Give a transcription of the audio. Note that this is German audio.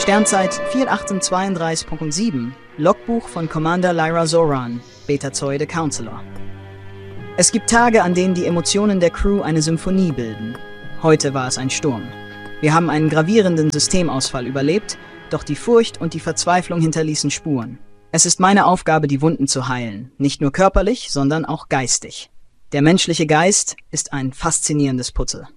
Sternzeit 4832.7, Logbuch von Commander Lyra Zoran, Betazoide Counselor. Es gibt Tage, an denen die Emotionen der Crew eine Symphonie bilden. Heute war es ein Sturm. Wir haben einen gravierenden Systemausfall überlebt, doch die Furcht und die Verzweiflung hinterließen Spuren. Es ist meine Aufgabe, die Wunden zu heilen, nicht nur körperlich, sondern auch geistig. Der menschliche Geist ist ein faszinierendes Puzzle.